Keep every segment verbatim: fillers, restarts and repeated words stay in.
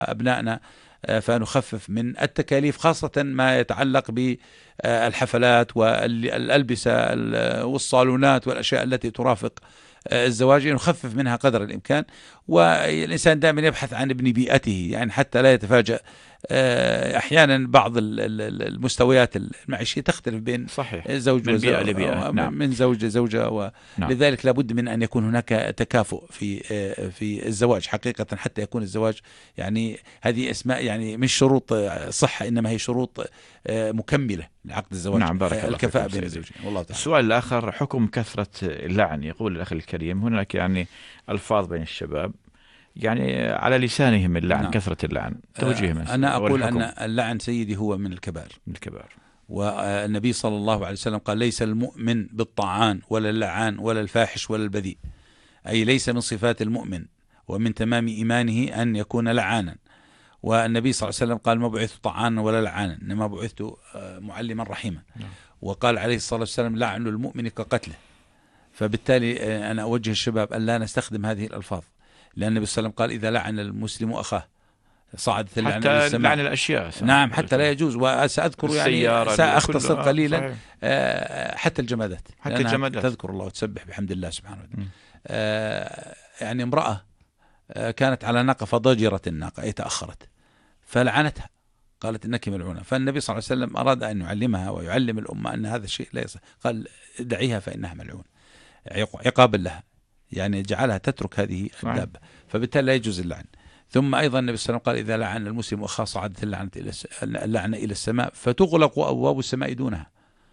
أبنائنا، فنخفف من التكاليف، خاصة ما يتعلق بالحفلات والألبسة والصالونات والأشياء التي ترافق الزواج، نخفف منها قدر الإمكان. والإنسان دائما يبحث عن ابن بيئته، يعني حتى لا يتفاجأ. أحيانا بعض المستويات المعيشية تختلف بين صحيح زوج من بيئة لبيئة. نعم. من زوج لزوجة، ولذلك نعم. لابد من أن يكون هناك تكافؤ في في الزواج حقيقة، حتى يكون الزواج يعني هذه اسماء يعني مش شروط صحة، إنما هي شروط مكملة لعقد الزواج. نعم بارك الله الكفاءة فيكم بين الزوجين. والله تعالى. السؤال الآخر، حكم كثرة اللعن. يقول الأخ الكريم هناك يعني ألفاظ بين الشباب يعني على لسانهم اللعن. نعم. كثرة اللعن، توجيه من أنا أقول والحكم. أن اللعن سيدي هو من الكبائر. من الكبائر. والنبي صلى الله عليه وسلم قال: ليس المؤمن بالطعان ولا اللعان ولا الفاحش ولا البذيء، أي ليس من صفات المؤمن ومن تمام إيمانه أن يكون لعانا. والنبي صلى الله عليه وسلم قال: ما بعثت طعانا ولا لعانا، إنما بعثت معلما رحيما. وقال عليه الصلاة والسلام: لعن المؤمن كقتله. فبالتالي أنا أوجه الشباب أن لا نستخدم هذه الألفاظ، لأن النبي صلى الله عليه وسلم قال: إذا لعن المسلم أخاه صعدت اللعنة إلى السماء. حتى لعن الأشياء. نعم، حتى لا يجوز. وسأذكر يعني سأختصر قليلا. آه حتى الجمادات، حتى الجمادات تذكر الله وتسبح بحمد الله سبحانه وتعالى. آه يعني امرأة آه كانت على ناقة فضجرت الناقة أي تأخرت، فلعنتها، قالت: إنك ملعونة. فالنبي صلى الله عليه وسلم أراد أن يعلمها ويعلم الأمة أن هذا الشيء لا يصح. قال: دعيها فإنها ملعونة، عقابا لها، يعني جعلها تترك هذه الدابة. فبالتالي لا يجوز اللعن. ثم أيضا النبي صلى الله عليه وسلم قال: إذا لعن المسلم أخاه صعدت اللعنة إلى اللعنة إلى السماء، فتغلق أبواب السماء دونها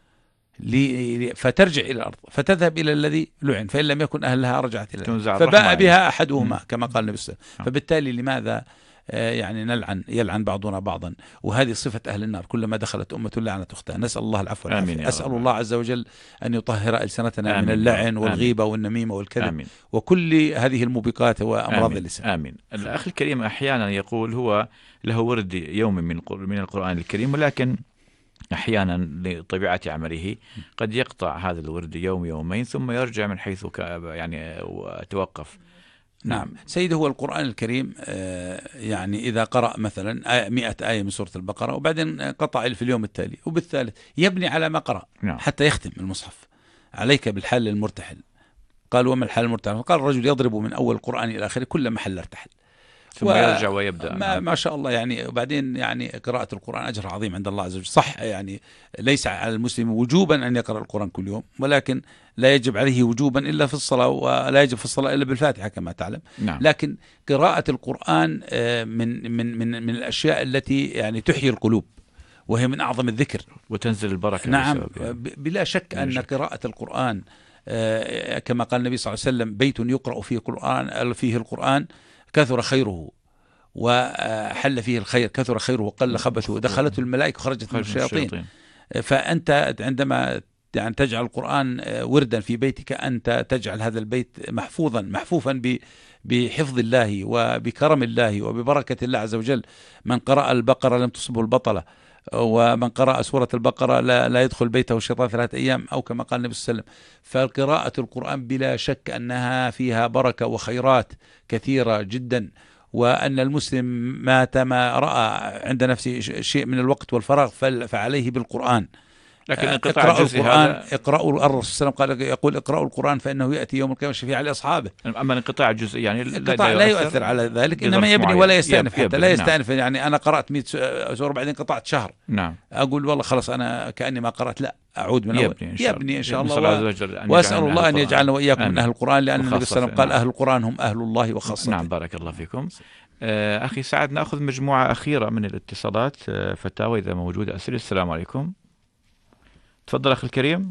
فترجع إلى الأرض، فتذهب إلى الذي لعن، فإن لم يكن أهلها رجعت إلى الأرض، فباء بها أحدهما كما قال النبي صلى الله عليه وسلم. فبالتالي لماذا يعني نلعن يلعن بعضنا بعضا؟ وهذه صفة أهل النار، كلما دخلت أمة لعنت أختها. نسأل الله العفو والعافية. أسأل الله عز وجل أن يطهر ألسنتنا من اللعن والغيبة والنميمة والكذب آمين. وكل هذه الموبقات وأمراض اللسان. آمين. الأخ الكريم أحيانا يقول هو له ورد يومي من من القرآن الكريم، ولكن أحيانا لطبيعة عمله قد يقطع هذا الورد يوم يومين ثم يرجع من حيث يعني توقف. نعم سيدي، هو القرآن الكريم يعني إذا قرأ مثلا مئة آية من سورة البقرة وبعدين قطع في اليوم التالي وبالثالث، يبني على ما قرأ نعم. حتى يختم المصحف. عليك بالحال المرتحل. قال: وما الحال المرتحل؟ قال: الرجل يضرب من أول القرآن إلى آخره كل محل ارتحل، ثم و... يرجع ويبدأ. ما, نعم. ما شاء الله يعني. وبعدين يعني قراءة القرآن أجر عظيم عند الله عز وجل. صح يعني ليس على المسلم وجوبا أن يقرأ القرآن كل يوم، ولكن لا يجب عليه وجوبا إلا في الصلاة، ولا يجب في الصلاة إلا بالفاتحة كما تعلم نعم. لكن قراءة القرآن من من من من الأشياء التي يعني تحيي القلوب، وهي من أعظم الذكر وتنزل البركة. نعم يعني. بلا شك أن شك. قراءة القرآن كما قال النبي صلى الله عليه وسلم: بيت يقرأ فيه القرآن فيه القرآن كثر خيره وحل فيه الخير، كثر خيره وقل خبثه، دخلته الملائكة وخرجت من الشياطين. فأنت عندما يعني تجعل القرآن وردا في بيتك، أنت تجعل هذا البيت محفوظا محفوفا بحفظ الله وبكرم الله وببركة الله عز وجل. من قرأ البقرة لم تصبه البطلة، ومن قرأ سورة البقرة لا, لا يدخل بيته الشيطان ثلاثة أيام، أو كما قال النبي صلى الله عليه وسلم. فقراءة القرآن بلا شك أنها فيها بركة وخيرات كثيرة جدا، وأن المسلم ماتما رأى عند نفسه شيء من الوقت والفراغ فعليه بالقرآن. لكن اقرأوا القرآن، اقرأوا. الرسول صلى الله عليه وسلم قال: يقول: اقرأوا القرآن فإنه يأتي يوم القيامة شفيعا لأصحابه. أما الانقطاع الجزئي يعني لا, لا يؤثر على ذلك، إنما يبني ولا يستأنف. حتى لا يستأنف نعم. يعني أنا قرأت مئة سورة بعدين قطعت شهر نعم. أقول والله خلاص أنا كأني ما قرأت، لا أعود من أول. يبني إن شاء, يبني إن شاء الله, الله و... وأسأل الله أن يجعلنا وإياكم من أهل القرآن، لأن النبي صلى الله عليه وسلم قال: أهل القرآن هم أهل الله وخاصته. نعم بارك الله فيكم. آه أخي سعد، نأخذ مجموعة أخيرة من الاتصالات. آه فتاوى إذا موجودة أسئلة. السلام عليكم. تفضل أخي الكريم.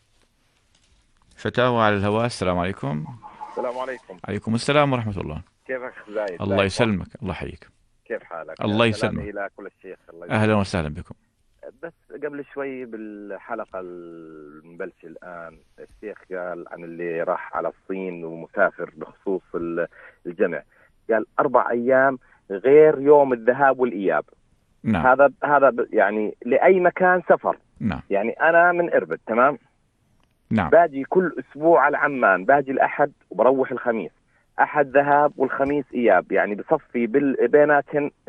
فتاوى على الهواء. السلام عليكم. السلام عليكم. عليكم السلام ورحمة الله. كيفك زايد؟ الله يسلمك. الله يحييك. كيف حالك؟ الله يسلمك. إلى كل الشيخ. الله أهلا وسهلا بكم. بس قبل شوي بالحلقة المبلشة الآن الشيخ قال عن اللي راح على الصين ومسافر بخصوص الجمع، قال أربع أيام غير يوم الذهاب والإياب. نعم. هذا هذا يعني لأي مكان سفر. نعم. يعني أنا من إربد تمام. نعم. باجي كل أسبوع على عمان، باجي الأحد وبروح الخميس. أحد ذهاب والخميس إياب، يعني بصفي بيناتهن